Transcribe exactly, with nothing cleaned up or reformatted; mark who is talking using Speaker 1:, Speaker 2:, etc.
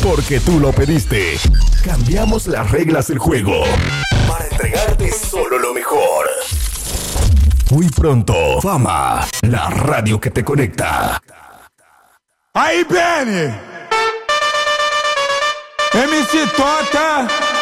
Speaker 1: Porque tú lo pediste. Cambiamos las reglas del juego para entregarte solo lo mejor. Muy pronto, Fama, la radio que te conecta.
Speaker 2: Aí, Benny! M C Tota!